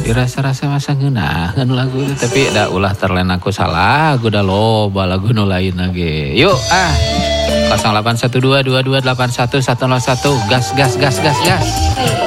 dirasa-rasa masa ngeunaheun lagu itu tapi da ulah terlen aku salah, aku da loba lagu nu lain lagi. Yuk 0812228101 gas.